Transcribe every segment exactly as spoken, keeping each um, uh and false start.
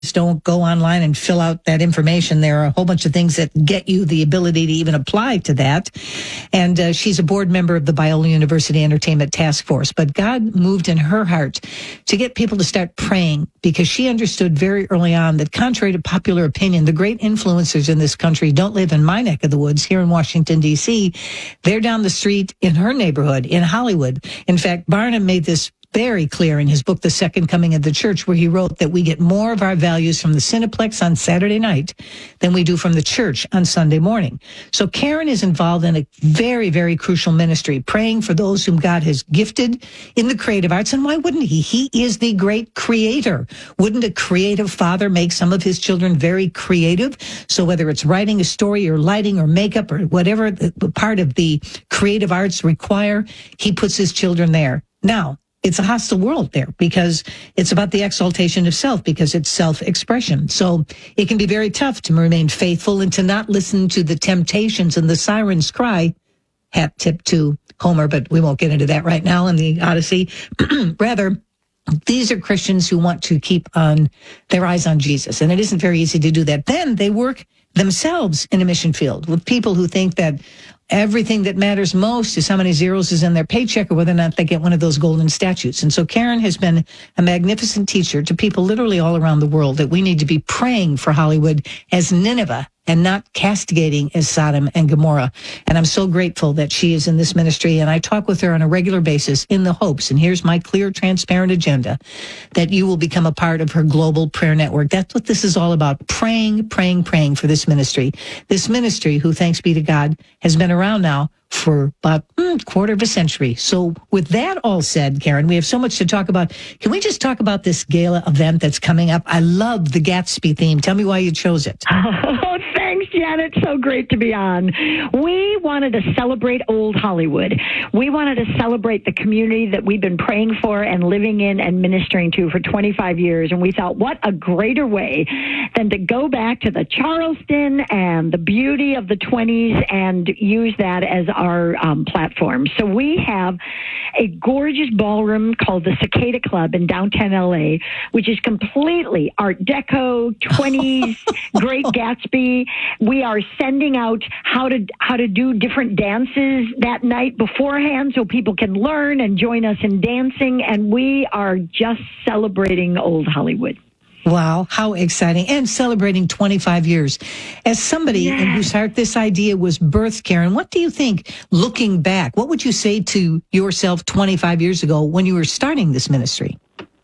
don't go online and fill out that information. There are a whole bunch of things that get you the ability to even apply to that. And uh, she's a board member of the Biola University Entertainment Task Force. But God moved in her heart to get people to start praying, because she understood very early on that, contrary to popular opinion, the great influencers in this country don't live in my neck of the woods here in Washington, D C. They're down the street in her neighborhood in Hollywood. In fact, Barnum made this very clear in his book, The Second Coming of the Church, where he wrote that we get more of our values from the Cineplex on Saturday night than we do from the church on Sunday morning. So Karen is involved in a very, very crucial ministry, praying for those whom God has gifted in the creative arts. And why wouldn't he? He is the great creator. Wouldn't a creative father make some of his children very creative? So whether it's writing a story or lighting or makeup or whatever the part of the creative arts require, he puts his children there. Now, it's a hostile world there, because it's about the exaltation of self, because it's self-expression. So it can be very tough to remain faithful and to not listen to the temptations and the siren's cry. Hat tip to Homer, but we won't get into that right now in the Odyssey. Rather, these are Christians who want to keep on their eyes on Jesus, and it isn't very easy to do that. Then they work themselves in a mission field with people who think that everything that matters most is how many zeros is in their paycheck or whether or not they get one of those golden statues. And so Karen has been a magnificent teacher to people literally all around the world that we need to be praying for Hollywood as Nineveh and not castigating as Sodom and Gomorrah. And I'm so grateful that she is in this ministry. And I talk with her on a regular basis in the hopes, and here's my clear, transparent agenda, that you will become a part of her global prayer network. That's what this is all about. Praying, praying, praying for this ministry. This ministry, who, thanks be to God, has been around now for about a mm, quarter of a century. So with that all said, Karen, we have so much to talk about. Can we just talk about this gala event that's coming up? I love the Gatsby theme. Tell me why you chose it. Oh, thanks, Janet. So great to be on. We wanted to celebrate old Hollywood. We wanted to celebrate the community that we've been praying for and living in and ministering to for twenty-five years. And we thought, what a greater way than to go back to the Charleston and the beauty of the twenties and use that as our um, platform. So we have a gorgeous ballroom called the Cicada Club in downtown L A, which is completely Art Deco, twenties, Great Gatsby. We are sending out how to how to do different dances that night beforehand so people can learn and join us in dancing. And we are just celebrating old Hollywood. Wow, how exciting. And celebrating twenty-five years. As somebody yes. in whose heart this idea was birthed, Karen, what do you think, looking back, what would you say to yourself twenty-five years ago when you were starting this ministry?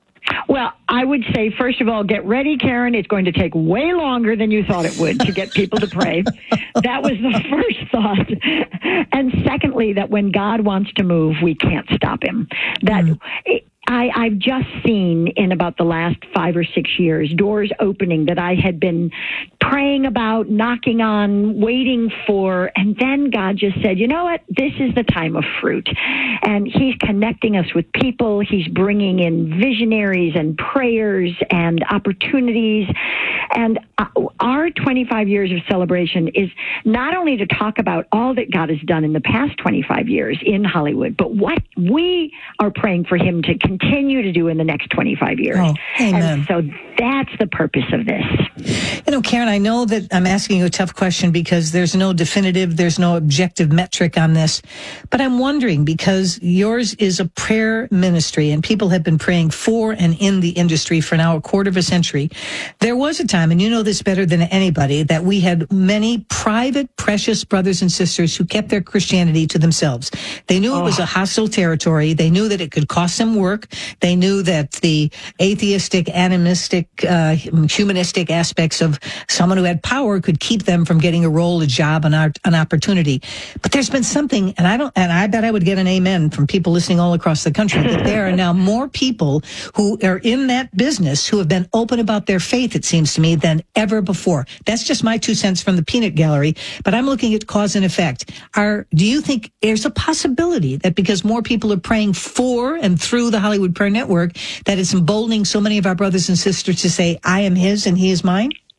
Well, I would say, first of all, get ready, Karen. It's going to take way longer than you thought it would to get people to pray. That was the first thought. And secondly, that when God wants to move, we can't stop him. That mm. it, I, I've just seen in about the last five or six years doors opening that I had been praying about, knocking on, waiting for, and then God just said, you know what, this is the time of fruit. And he's connecting us with people. He's bringing in visionaries and prayers and opportunities. And our twenty-five years of celebration is not only to talk about all that God has done in the past twenty-five years in Hollywood, but what we are praying for him to continue to do in the next twenty-five years. Oh, amen. And so that's the purpose of this. You know, Karen, I know that I'm asking you a tough question because there's no definitive, there's no objective metric on this, but I'm wondering, because yours is a prayer ministry and people have been praying for and in the industry for now a quarter of a century. There was a time, and you know this better than anybody, that we had many private, precious brothers and sisters who kept their Christianity to themselves. They knew oh. it was a hostile territory. They knew that it could cost them work. They knew that the atheistic, animistic, uh, humanistic aspects of someone who had power could keep them from getting a role, a job, an, art, an opportunity. But there's been something, and I don't, and I bet I would get an amen from people listening all across the country, that there are now more people who are in that business who have been open about their faith, it seems to me, than ever before. That's just my two cents from the peanut gallery, but I'm looking at cause and effect. Are, do you think there's a possibility that because more people are praying for and through the Hollywood Prayer Network, that it's emboldening so many of our brothers and sisters to say, I am his and he is mine?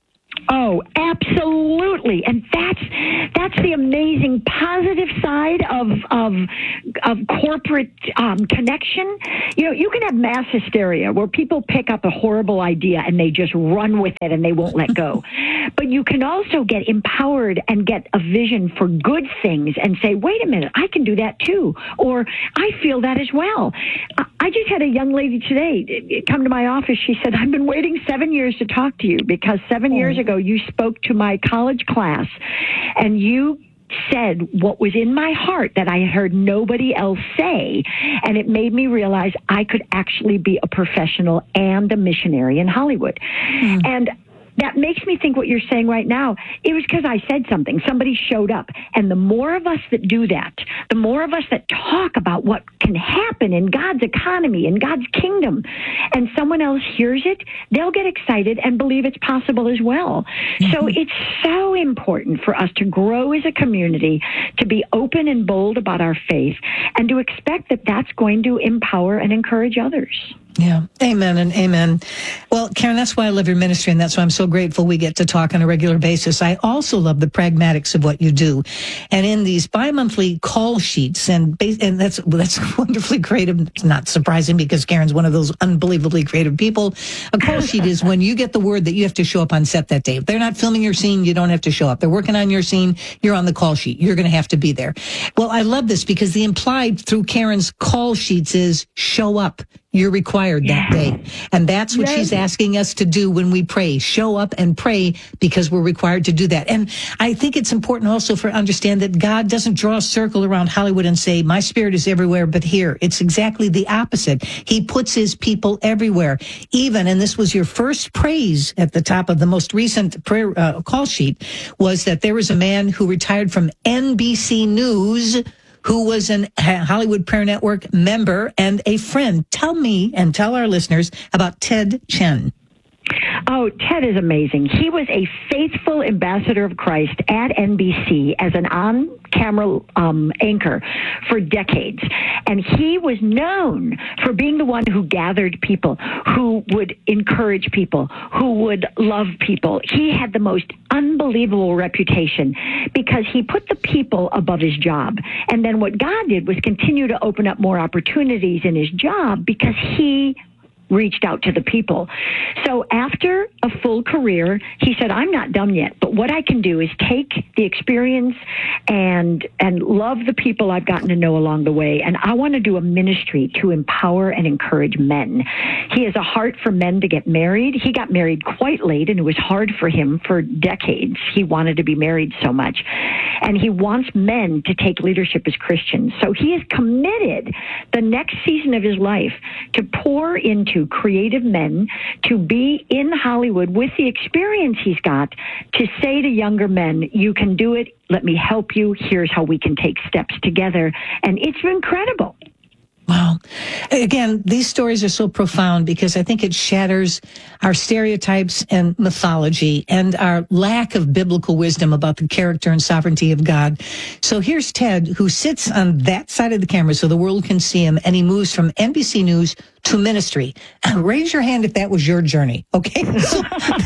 Oh, absolutely. And that's that's the amazing positive side of of of corporate um, connection. You know, you can have mass hysteria where people pick up a horrible idea and they just run with it and they won't let go. But you can also get empowered and get a vision for good things and say, wait a minute, I can do that too. Or I feel that as well. I just had a young lady today come to my office. She said, I've been waiting seven years to talk to you because seven oh. years ago you spoke to my college class and you said what was in my heart that I had heard nobody else say, and it made me realize I could actually be a professional and a missionary in Hollywood. Mm. And that makes me think what you're saying right now. It was because I said something. Somebody showed up. And the more of us that do that, the more of us that talk about what can happen in God's economy, in God's kingdom, and someone else hears it, they'll get excited and believe it's possible as well. Mm-hmm. So it's so important for us to grow as a community, to be open and bold about our faith, and to expect that that's going to empower and encourage others. Yeah. Amen and amen. Well, Karen, that's why I love your ministry, and that's why I'm so grateful we get to talk on a regular basis. I also love the pragmatics of what you do. And in these bi-monthly call sheets, and and that's that's wonderfully creative. It's not surprising because Karen's one of those unbelievably creative people. A call sheet is when you get the word that you have to show up on set that day. If they're not filming your scene, you don't have to show up. They're working on your scene, you're on the call sheet. You're going to have to be there. Well, I love this because the implied through Karen's call sheets is show up. You're required that day. And that's what yes. she's asking us to do when we pray. Show up and pray because we're required to do that. And I think it's important also for understand that God doesn't draw a circle around Hollywood and say, my spirit is everywhere but here. It's exactly the opposite. He puts his people everywhere. Even, and this was your first praise at the top of the most recent prayer uh, call sheet, was that there was a man who retired from N B C News who was an Hollywood Prayer Network member and a friend. Tell me and tell our listeners about Ted Chen. Oh, Ted is amazing. He was a faithful ambassador of Christ at N B C as an on-camera um, anchor for decades. And he was known for being the one who gathered people, who would encourage people, who would love people. He had the most unbelievable reputation because he put the people above his job. And then what God did was continue to open up more opportunities in his job because he reached out to the people. So after a full career, he said, I'm not done yet, but what I can do is take the experience and and love the people I've gotten to know along the way, and I want to do a ministry to empower and encourage men. He has a heart for men to get married. He got married quite late, and it was hard for him for decades. He wanted to be married so much. And he wants men to take leadership as Christians. So he is committed the next season of his life to pour into creative men, to be in Hollywood with the experience he's got, to say to younger men, you can do it, let me help you, here's how we can take steps together. And it's incredible. Wow. Again, these stories are so profound because I think it shatters our stereotypes and mythology and our lack of biblical wisdom about the character and sovereignty of God. So here's Ted, who sits on that side of the camera so the world can see him, and he moves from N B C News to ministry. Uh, raise your hand if that was your journey, okay? So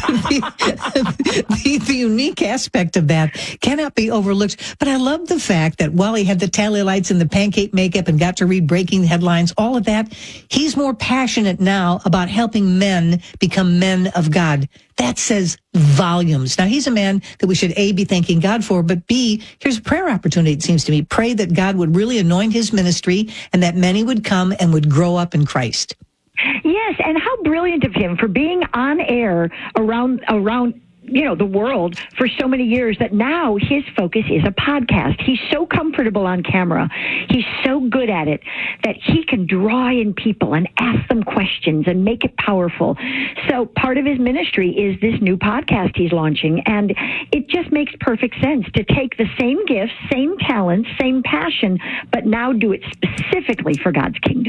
the, the, the unique aspect of that cannot be overlooked. But I love the fact that while he had the tally lights and the pancake makeup and got to read breaking headlines, all of that, he's more passionate now about helping men become men of God. That says volumes. Now, he's a man that we should, A, be thanking God for, but B, here's a prayer opportunity, it seems to me. Pray that God would really anoint his ministry and that many would come and would grow up in Christ. Yes, and how brilliant of him for being on air around around you know, the world for so many years that now his focus is a podcast. He's so comfortable on camera. He's so good at it that he can draw in people and ask them questions and make it powerful. So part of his ministry is this new podcast he's launching, and it just makes perfect sense to take the same gifts, same talents, same passion, but now do it specifically for God's kingdom.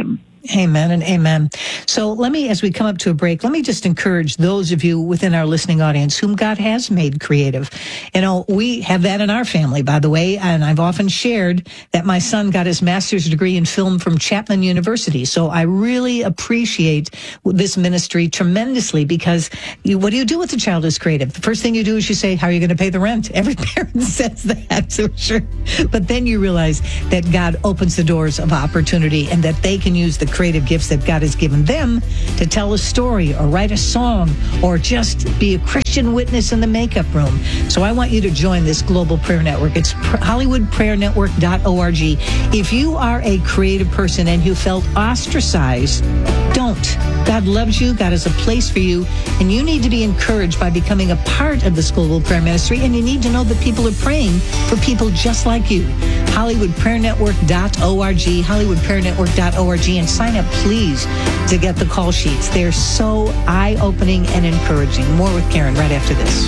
Amen and amen. So let me, as we come up to a break, let me just encourage those of you within our listening audience whom God has made creative. You know, we have that in our family, by the way, and I've often shared that my son got his master's degree in film from Chapman University. So I really appreciate this ministry tremendously, because you, what do you do with a child who's creative? The first thing you do is you say, how are you going to pay the rent? Every parent says that, so sure. But then you realize that God opens the doors of opportunity and that they can use the creative gifts that God has given them to tell a story or write a song or just be a Christian witness in the makeup room. So I want you to join this global prayer network. It's hollywood prayer network dot org. If you are a creative person and you felt ostracized, don't. God loves you. God has a place for you. And you need to be encouraged by becoming a part of this global prayer ministry. And you need to know that people are praying for people just like you. hollywood prayer network dot org, hollywood prayer network dot org, and sign up, please, to get the call sheets. They're so eye-opening and encouraging. More with Karen right after this.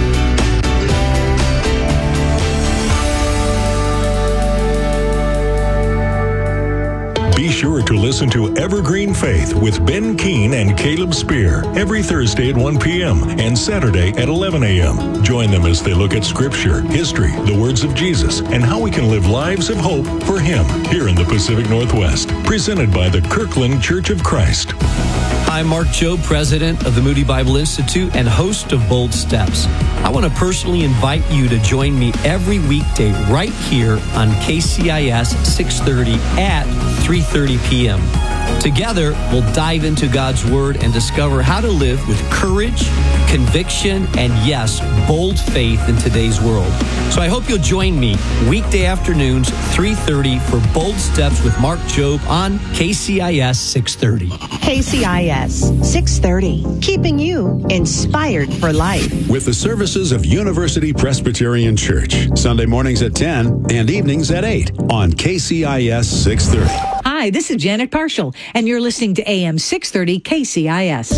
Be sure to listen to Evergreen Faith with Ben Keene and Caleb Spear every Thursday at one p.m. and Saturday at eleven a.m. Join them as they look at Scripture, history, the words of Jesus, and how we can live lives of hope for Him here in the Pacific Northwest. Presented by the Kirkland Church of Christ. I'm Mark Jobe, president of the Moody Bible Institute and host of Bold Steps. I want to personally invite you to join me every weekday right here on K C I S six thirty at three thirty p.m. Together, we'll dive into God's Word and discover how to live with courage, conviction, and yes, bold faith in today's world. So I hope you'll join me weekday afternoons, three thirty, for Bold Steps with Mark Jobe on K C I S six thirty. K C I S six thirty, keeping you inspired for life. With the services of University Presbyterian Church, Sunday mornings at ten and evenings at eight on K C I S six thirty. Hi, this is Janet Parshall, and you're listening to A M six thirty K C I S.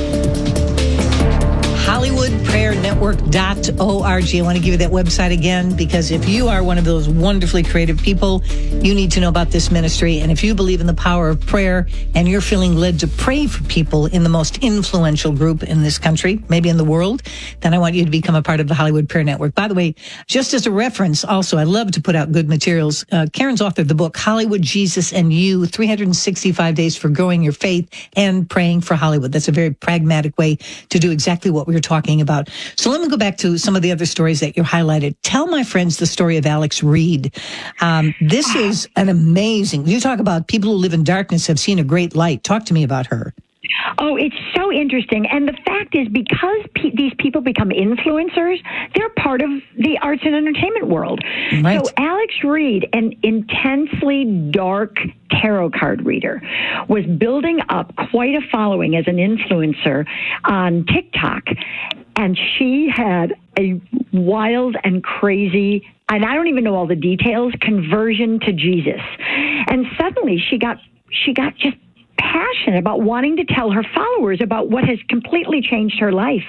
hollywood prayer network dot org. I want to give you that website again, because if you are one of those wonderfully creative people, you need to know about this ministry. And if you believe in the power of prayer and you're feeling led to pray for people in the most influential group in this country, maybe in the world, then I want you to become a part of the Hollywood Prayer Network. By the way, just as a reference, also, I love to put out good materials. Uh, Karen's authored the book, Hollywood, Jesus, and You, three hundred sixty-five Days for Growing Your Faith and Praying for Hollywood. That's a very pragmatic way to do exactly what we were talking about. So let me go back to some of the other stories that you highlighted. Tell my friends the story of Alex Reed. Um, this is an amazing, you talk about people who live in darkness have seen a great light. Talk to me about her. Oh, it's so interesting. And the fact is, because pe- these people become influencers, they're part of the arts and entertainment world. Right. So Alex Reed, an intensely dark tarot card reader, was building up quite a following as an influencer on TikTok. And she had a wild and crazy, and I don't even know all the details, conversion to Jesus. And suddenly she got she got just passionate about wanting to tell her followers about what has completely changed her life.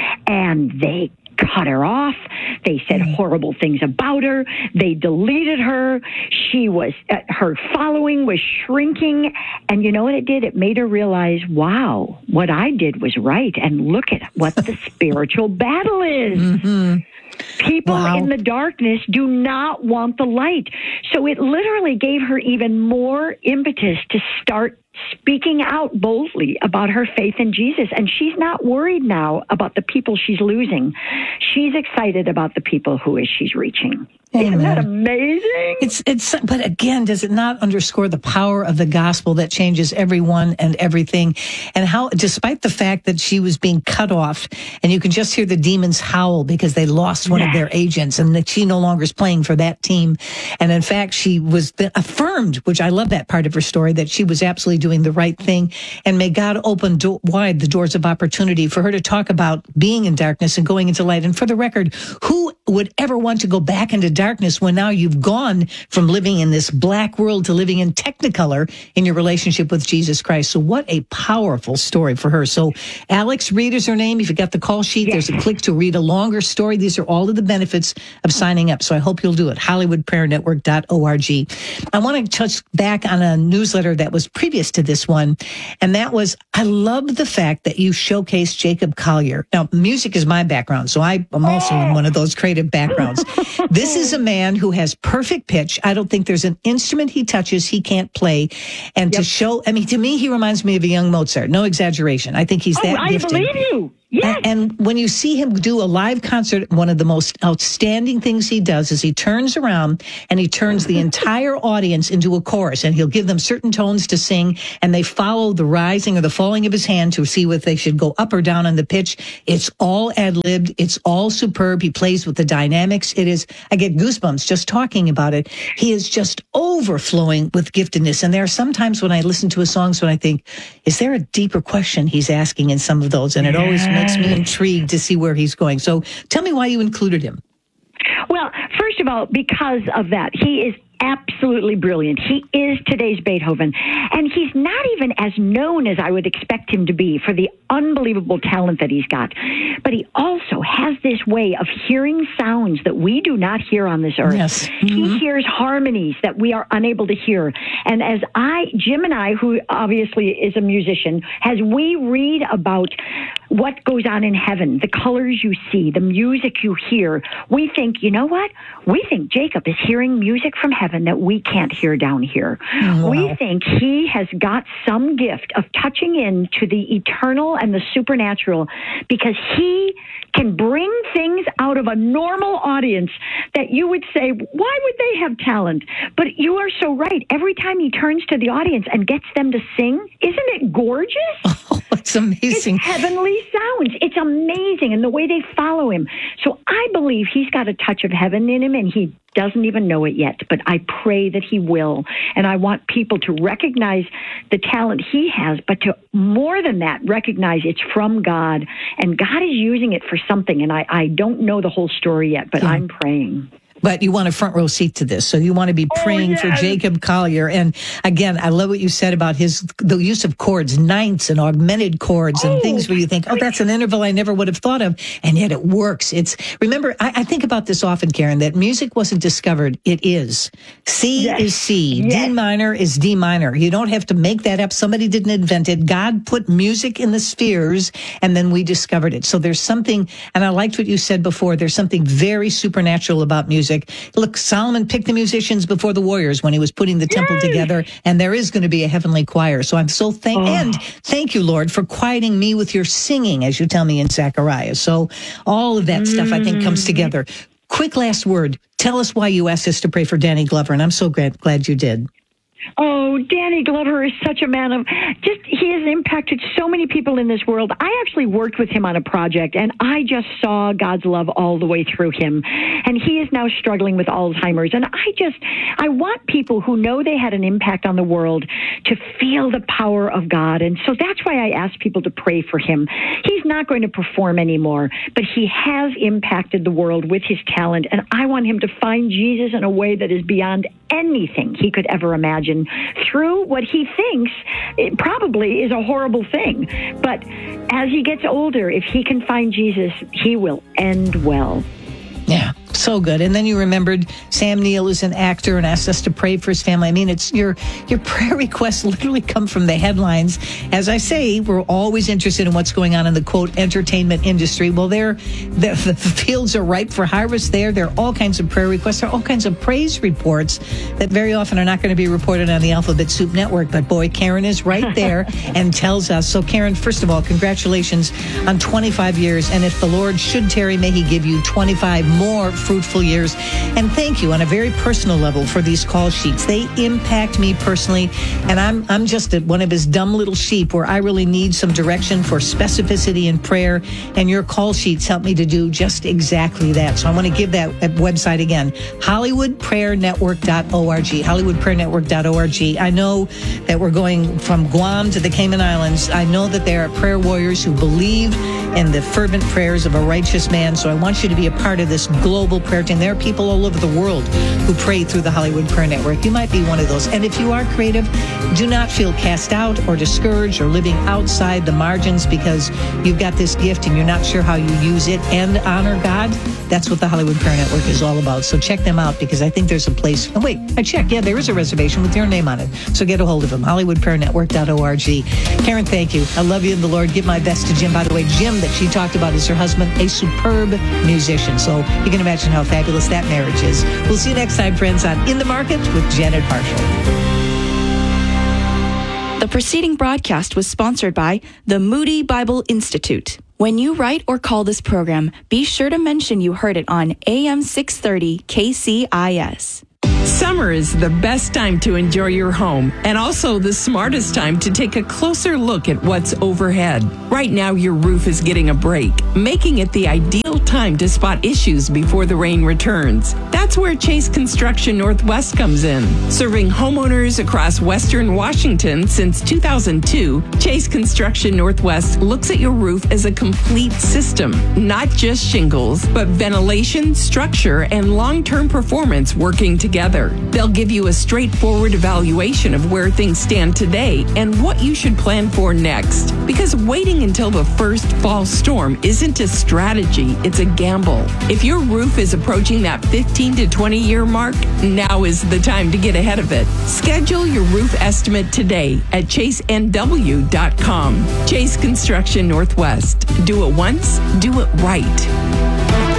And they cut her off. They said horrible things about her. They deleted her. She was, uh, her following was shrinking. And you know what it did? It made her realize, wow, what I did was right. And look at what the spiritual battle is. Mm-hmm. People wow. in the darkness do not want the light. So it literally gave her even more impetus to start speaking out boldly about her faith in Jesus. And she's not worried now about the people she's losing. She's excited about the people who is she's reaching. Amen. Isn't that amazing? It's, it's, but again, does it not underscore the power of the gospel that changes everyone and everything? And how, despite the fact that she was being cut off, and you can just hear the demons howl because they lost one yes. of their agents, and that she no longer is playing for that team. And in fact, she was affirmed, which I love that part of her story, that she was absolutely doing the right thing. And may God open do- wide the doors of opportunity for her to talk about being in darkness and going into light. And for the record, who would ever want to go back into darkness when now you've gone from living in this black world to living in Technicolor in your relationship with Jesus Christ? So what a powerful story for her. So Alex Reed is her name. If you got the call sheet, yes. there's a click to read a longer story. These are all of the benefits of signing up. So I hope you'll do it. hollywood prayer network dot org. I want to touch back on a newsletter that was previous to this one. And that was, I love the fact that you showcased Jacob Collier. Now, music is my background, so I am also in one of those creative backgrounds. This is a man who has perfect pitch. I don't think there's an instrument he touches he can't play. And yep. to show, I mean, to me, he reminds me of a young Mozart. No exaggeration. I think he's oh, that I gifted. believe you. Yes. And, and when you see him do a live concert, one of the most outstanding things he does is he turns around and he turns the entire audience into a chorus, and he'll give them certain tones to sing, and they follow the rising or the falling of his hand to see if they should go up or down on the pitch. It's all ad-libbed. It's all superb. He plays with the dynamics. It is, I get goosebumps just talking about it. He is just overflowing with giftedness. And there are some times when I listen to his songs when I think, is there a deeper question he's asking in some of those? And it always makes makes me intrigued to see where he's going. So tell me why you included him. Well, first of all, because of that, he is absolutely brilliant. He is today's Beethoven, and he's not even as known as I would expect him to be for the unbelievable talent that he's got. But he also has this way of hearing sounds that we do not hear on this earth. Yes. Mm-hmm. He hears harmonies that we are unable to hear. And as I, Jim and I, who obviously is a musician, as we read about what goes on in heaven, the colors you see, the music you hear, we think, you know what? We think Jacob is hearing music from heaven that we can't hear down here. Wow. We think he has got some gift of touching in to the eternal and the supernatural, because he can bring things out of a normal audience that you would say, why would they have talent? But you are so right. Every time he turns to the audience and gets them to sing, isn't it gorgeous? Oh, it's amazing. It's heavenly sounds. It's amazing. And the way they follow him. So I believe he's got a touch of heaven in him, and he doesn't even know it yet, but I pray that he will. And I want people to recognize the talent he has, but to more than that, recognize it's from God, and God is using it for something. And I, I don't know the whole story yet, but yeah. I'm praying. But you want a front row seat to this. So you want to be praying oh, yes. for Jacob Collier. And again, I love what you said about his, the use of chords, ninths and augmented chords and oh, things where you think, oh, that's an interval I never would have thought of. And yet it works. It's, remember, I, I think about this often, Karen, that music wasn't discovered. It is. C yes. is C. Yes. D minor is D minor. You don't have to make that up. Somebody didn't invent it. God put music in the spheres, and then we discovered it. So there's something, and I liked what you said before, there's something very supernatural about music. Look, Solomon picked the musicians before the warriors when he was putting the temple Yay! together, and there is going to be a heavenly choir. So I'm so thank oh. and thank you, Lord, for quieting me with your singing, as you tell me in Zechariah. So all of that mm. stuff, I think, comes together. Quick last word. Tell us why you asked us to pray for Danny Glover, and I'm so glad, glad you did. Oh, Danny Glover is such a man of just, he has impacted so many people in this world. I actually worked with him on a project, and I just saw God's love all the way through him. And he is now struggling with Alzheimer's. And I just, I want people who know they had an impact on the world to feel the power of God. And so that's why I ask people to pray for him. He's not going to perform anymore, but he has impacted the world with his talent. And I want him to find Jesus in a way that is beyond anything he could ever imagine, through what he thinks it probably is a horrible thing. But as he gets older, if he can find Jesus, he will end well. Yeah, so good. And then you remembered Sam Neill is an actor and asked us to pray for his family. I mean, it's your your prayer requests literally come from the headlines. As I say, we're always interested in what's going on in the, quote, entertainment industry. Well, there, the, the fields are ripe for harvest there. There are all kinds of prayer requests. There are all kinds of praise reports that very often are not going to be reported on the Alphabet Soup Network. But boy, Karen is right there and tells us. So, Karen, first of all, congratulations on twenty-five years. And if the Lord should tarry, may he give you twenty-five more fruitful years. And thank you on a very personal level for these call sheets. They impact me personally, and I'm I'm just a, one of his dumb little sheep where I really need some direction for specificity in prayer, and your call sheets help me to do just exactly that. So I want to give that website again, hollywood prayer network dot org, hollywood prayer network dot org. I know that we're going from Guam to the Cayman Islands. I know that there are prayer warriors who believe in the fervent prayers of a righteous man, so I want you to be a part of this global Hollywood Prayer Team. There are people all over the world who pray through the Hollywood Prayer Network. You might be one of those. And if you are creative, do not feel cast out or discouraged or living outside the margins because you've got this gift and you're not sure how you use it and honor God. That's what the Hollywood Prayer Network is all about. So check them out because I think there's a place. Oh, wait, I checked. Yeah, there is a reservation with your name on it. So get a hold of them, hollywood prayer network dot org. Karen, thank you. I love you in the Lord. Give my best to Jim. By the way, Jim that she talked about is her husband, a superb musician. So you can imagine how fabulous that marriage is. We'll see you next time, friends, on In the Market with Janet Marshall. The preceding broadcast was sponsored by the Moody Bible Institute. When you write or call this program, be sure to mention you heard it on A M six thirty K C I S. Summer is the best time to enjoy your home and also the smartest time to take a closer look at what's overhead. Right now, your roof is getting a break, making it the ideal time to spot issues before the rain returns. That's where Chase Construction Northwest comes in. Serving homeowners across Western Washington since two thousand two, Chase Construction Northwest looks at your roof as a complete system, not just shingles, but ventilation, structure, and long-term performance working together. They'll give you a straightforward evaluation of where things stand today and what you should plan for next. Because waiting until the first fall storm isn't a strategy, it's a gamble. If your roof is approaching that fifteen to twenty year mark, now is the time to get ahead of it. Schedule your roof estimate today at chase n w dot com. Chase Construction Northwest. Do it once, do it right.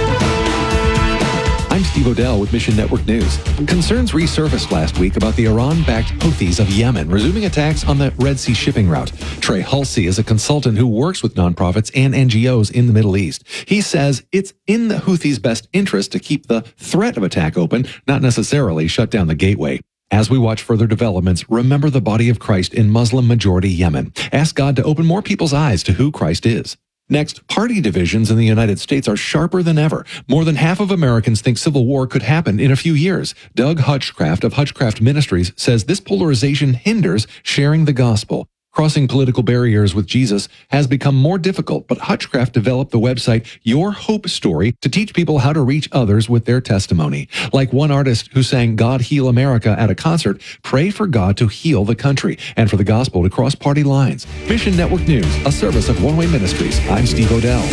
I'm Steve Odell with Mission Network News. Concerns resurfaced last week about the Iran-backed Houthis of Yemen resuming attacks on the Red Sea shipping route. Trey Hulsey is a consultant who works with nonprofits and N G Os in the Middle East. He says it's in the Houthis' best interest to keep the threat of attack open, not necessarily shut down the gateway. As we watch further developments, remember the body of Christ in Muslim-majority Yemen. Ask God to open more people's eyes to who Christ is. Next, party divisions in the United States are sharper than ever. More than half of Americans think civil war could happen in a few years. Doug Hutchcraft of Hutchcraft Ministries says this polarization hinders sharing the gospel. Crossing political barriers with Jesus has become more difficult, but Hutchcraft developed the website Your Hope Story to teach people how to reach others with their testimony. Like one artist who sang God Heal America at a concert, pray for God to heal the country and for the gospel to cross party lines. Mission Network News, a service of One Way Ministries. I'm Steve Odell.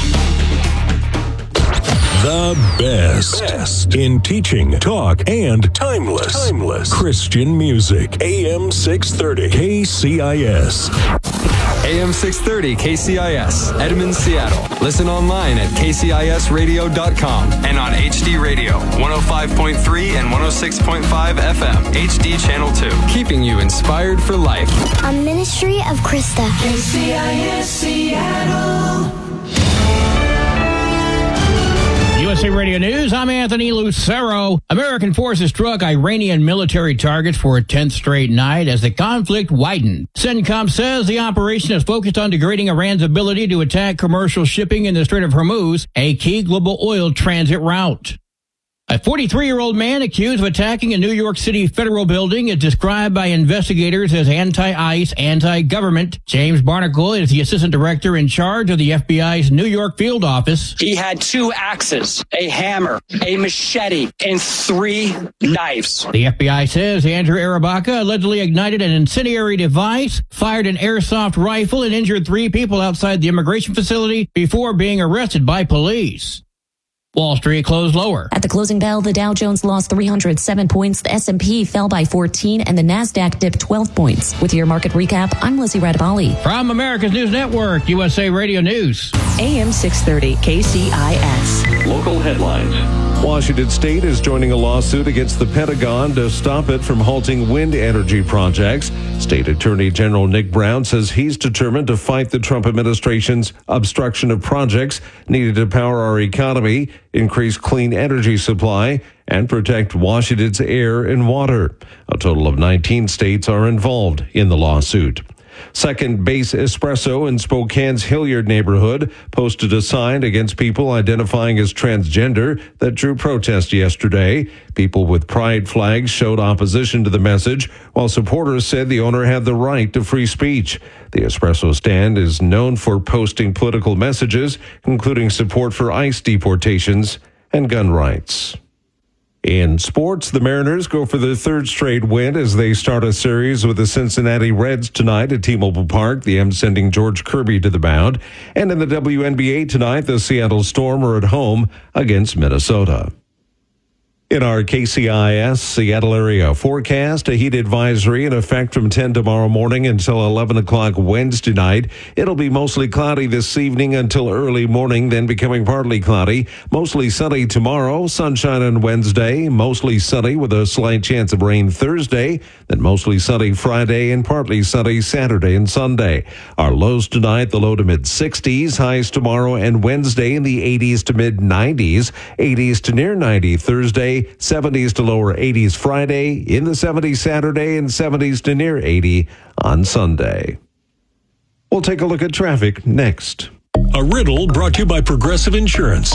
The best, best in teaching, talk, and timeless, timeless Christian music. A M six thirty K C I S. A M six thirty K C I S, Edmond, Seattle. Listen online at k c i s radio dot com and on H D Radio, one oh five point three and one oh six point five F M, H D Channel two. Keeping you inspired for life. A ministry of Krista. K C I S Seattle. U S A Radio News, I'm Anthony Lucero. American forces struck Iranian military targets for a tenth straight night as the conflict widened. CENTCOM says the operation is focused on degrading Iran's ability to attack commercial shipping in the Strait of Hormuz, a key global oil transit route. A forty-three-year-old man accused of attacking a New York City federal building is described by investigators as anti-ICE, anti-government. James Barnacle is the assistant director in charge of the F B I's New York field office. He had two axes, a hammer, a machete, and three knives. The F B I says Andrew Arabaka allegedly ignited an incendiary device, fired an airsoft rifle, and injured three people outside the immigration facility before being arrested by police. Wall Street closed lower. At the closing bell, the Dow Jones lost three hundred seven points, the S and P fell by fourteen, and the NASDAQ dipped twelve points. With your market recap, I'm Lizzie Radabali. From America's News Network, U S A Radio News. A M six thirty K C I S. Local headlines. Washington State is joining a lawsuit against the Pentagon to stop it from halting wind energy projects. State Attorney General Nick Brown says he's determined to fight the Trump administration's obstruction of projects needed to power our economy, increase clean energy supply, and protect Washington's air and water. A total of nineteen states are involved in the lawsuit. Second Base Espresso in Spokane's Hilliard neighborhood posted a sign against people identifying as transgender that drew protest yesterday. People with pride flags showed opposition to the message, while supporters said the owner had the right to free speech. The espresso stand is known for posting political messages, including support for ICE deportations and gun rights. In sports, the Mariners go for their third straight win as they start a series with the Cincinnati Reds tonight at T-Mobile Park. The M's sending George Kirby to the mound. And in the W N B A tonight, the Seattle Storm are at home against Minnesota. In our K C I S Seattle area forecast, a heat advisory in effect from ten tomorrow morning until eleven o'clock Wednesday night. It'll be mostly cloudy this evening until early morning, then becoming partly cloudy. Mostly sunny tomorrow, sunshine on Wednesday, mostly sunny with a slight chance of rain Thursday, then mostly sunny Friday and partly sunny Saturday and Sunday. Our lows tonight, the low to mid sixties, highs tomorrow and Wednesday in the eighties to mid nineties, eighties to near ninety Thursday, seventies to lower eighties Friday, in the seventies Saturday, and seventies to near eighty on Sunday. We'll take a look at traffic next. A riddle brought to you by Progressive Insurance.